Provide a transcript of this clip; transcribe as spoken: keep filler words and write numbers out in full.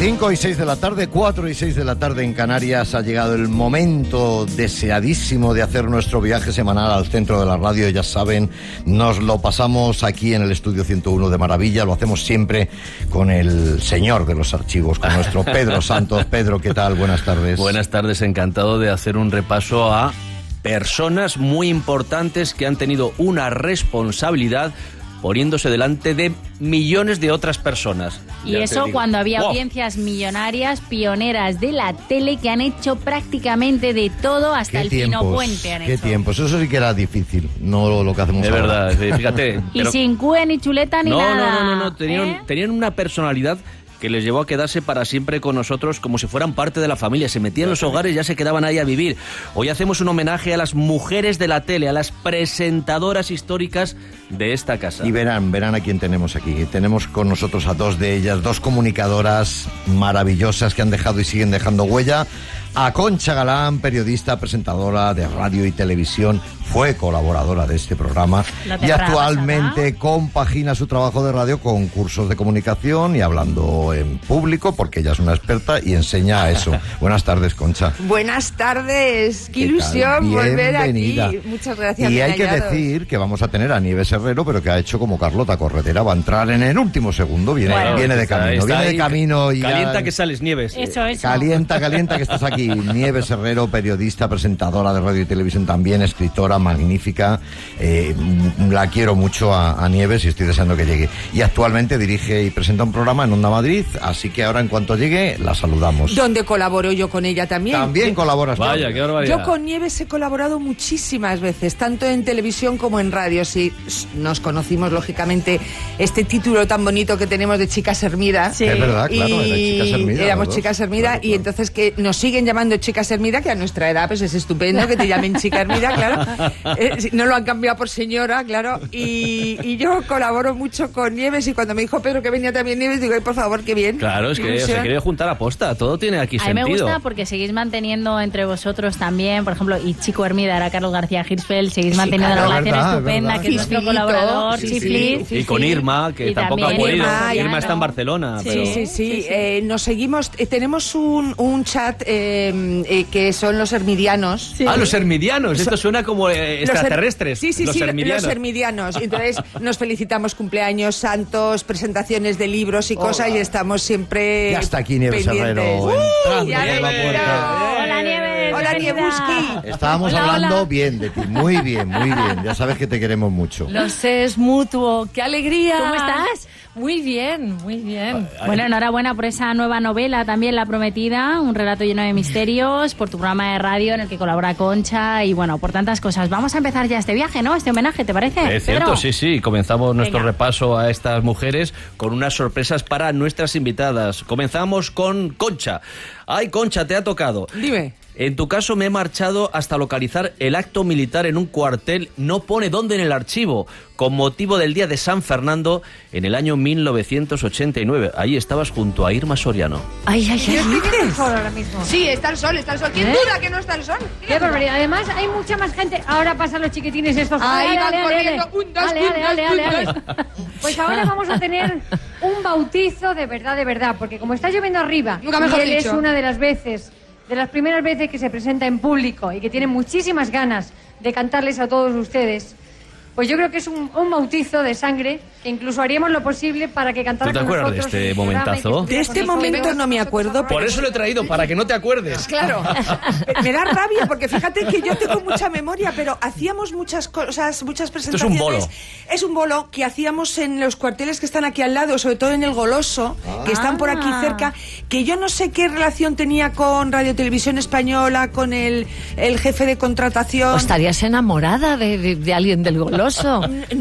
cinco y seis de la tarde, cuatro y seis de la tarde en Canarias, ha llegado el momento deseadísimo de hacer nuestro viaje semanal al centro de la radio. Ya saben, nos lo pasamos aquí en el estudio ciento uno de maravilla, lo hacemos siempre con el señor de los archivos, con nuestro Pedro Santos. Pedro, ¿qué tal? Buenas tardes. Buenas tardes, encantado de hacer un repaso a personas muy importantes que han tenido una responsabilidad poniéndose delante de millones de otras personas. Y eso cuando había wow. audiencias millonarias, pioneras de la tele, que han hecho prácticamente de todo, hasta el fino puente han qué hecho. Qué tiempos, eso sí que era difícil, no lo que hacemos de ahora. De verdad, fíjate. Y pero... sin cue, ni chuleta, ni no, nada. No, no, no, no. Tenían, ¿Eh? tenían una personalidad que les llevó a quedarse para siempre con nosotros como si fueran parte de la familia. Se metían en los hogares y ya se quedaban ahí a vivir. Hoy hacemos un homenaje a las mujeres de la tele, a las presentadoras históricas de esta casa. Y verán, verán a quién tenemos aquí. Tenemos con nosotros a dos de ellas, dos comunicadoras maravillosas que han dejado y siguen dejando huella. A Concha Galán, periodista, presentadora de radio y televisión, fue colaboradora de este programa y actualmente compagina su trabajo de radio con cursos de comunicación y hablando en público, porque ella es una experta y enseña eso. Buenas tardes, Concha. Buenas tardes, qué, qué ilusión volver aquí. Muchas gracias. Y hay que decir que vamos a tener a Nieves Herrero, pero que ha hecho como Carlota Corredera, va a entrar en el último segundo, viene, bueno, viene de camino, está viene de camino y calienta ya... que sales, Nieves. Eso, eso. Calienta, calienta que estás aquí. Nieves Herrero, periodista, presentadora de radio y televisión también, escritora magnífica. Eh, la quiero mucho a, a Nieves y estoy deseando que llegue. Y actualmente dirige y presenta un programa en Onda Madrid, así que ahora en cuanto llegue la saludamos. Donde colaboro yo con ella también. También yo, colaboras. Vaya, con qué barbaridad. Yo con Nieves he colaborado muchísimas veces, tanto en televisión como en radio. Sí, nos conocimos, lógicamente, este título tan bonito que tenemos de Chicas Hermida. Sí. Es verdad, claro, y era Chicas Hermida. Éramos Chicas Hermida, claro, claro. Y entonces que nos siguen llamando Chicas Hermida, que a nuestra edad pues es estupendo que te llamen Chica Hermida, claro. Eh, no lo han cambiado por señora, claro. Y, y yo colaboro mucho con Nieves, y cuando me dijo Pedro que venía también Nieves, digo, ay, por favor, qué bien. Claro, es que se quiere juntar a posta, todo tiene aquí a sentido. A mí me gusta porque seguís manteniendo entre vosotros también, por ejemplo, y Chico Hermida era Carlos García Hirschfeld, seguís sí, manteniendo claro, la relación verdad, estupenda, verdad. Que es nuestro colaborador, sí, Chiflis. Sí. Y con Irma, que y tampoco ha podido. Irma, Irma claro. está en Barcelona. Sí, pero... sí, sí, sí. Eh, nos seguimos, eh, tenemos un, un chat eh, eh, que son los hermidianos. Sí. Ah, los hermidianos, esto suena como eh, extraterrestres. Sí, sí, los sí, hermidianos. los hermidianos. Entonces nos felicitamos cumpleaños, santos, presentaciones de libros y cosas, oh, y estamos siempre ya está aquí Nieves pendientes. Herrero, ¡Uh! entrando por la puerta. Hola, Nieves. Hola, Niebuski. Estábamos hola, hablando hola. bien de ti, muy bien, muy bien. Ya sabes que te queremos mucho. Lo sé, es mutuo. ¡Qué alegría! ¿Cómo estás? Muy bien, muy bien. Bueno, enhorabuena por esa nueva novela también, La Prometida, un relato lleno de misterios, por tu programa de radio en el que colabora Concha y bueno, por tantas cosas. Vamos a empezar ya este viaje, ¿no? Este homenaje, ¿te parece? Es cierto, Pedro? sí, sí. Comenzamos nuestro Venga. repaso a estas mujeres con unas sorpresas para nuestras invitadas. Comenzamos con Concha. Ay, Concha, te ha tocado. Dime. En tu caso me he marchado hasta localizar el acto militar en un cuartel, no pone dónde en el archivo, con motivo del Día de San Fernando en el año mil novecientos ochenta y nueve. Ahí estabas junto a Irma Soriano. Ay, ay, ¿Qué ay. dices? Ahora mismo. Sí, está el sol, está el sol. ¿Quién ¿Eh? duda que no está el sol? Qué barbaridad. Además, hay mucha más gente. Ahora pasan los chiquitines estos. Ahí Ale, van ale, ale, corriendo. ale. Un, dos, Ale, un, ale, dos, ale, un, ale, dos. ale. Pues ahora vamos a tener un bautizo de verdad, de verdad. Porque como está lloviendo arriba, Nunca mejor y él dicho. es una de las veces, de las primeras veces que se presenta en público y que tiene muchísimas ganas de cantarles a todos ustedes, pues yo creo que es un, un bautizo de sangre, que incluso haríamos lo posible para que cantara ¿Tú te con acuerdas de nosotros este en el programa y que momentazo? estuviera De este con nosotros. momento no me acuerdo. Por eso lo he traído, para que no te acuerdes. Claro, me da rabia porque fíjate que yo tengo mucha memoria, pero hacíamos muchas cosas, muchas presentaciones. es un bolo. Es un bolo que hacíamos en los cuarteles que están aquí al lado, sobre todo en el Goloso, ah. que están por aquí cerca, que yo no sé qué relación tenía con Radio Televisión Española, con el, el jefe de contratación. ¿O estarías enamorada de, de, de alguien del Goloso?